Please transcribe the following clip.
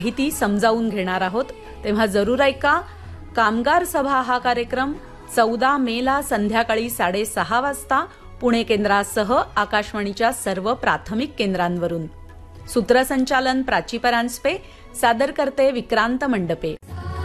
माहिती समजावून घेणार आहोत, तेव्हा जरूर ऐका. कामगार सभा हा कार्यक्रम 14 मेला संध्याकाळी 6:30 वाजता पुणे केंद्रासह आकाशवाणीच्या सर्व प्राथमिक केंद्रांवरून. सूत्रसंचालन प्राची परांजपे, सादर करते विक्रांत मंडपे.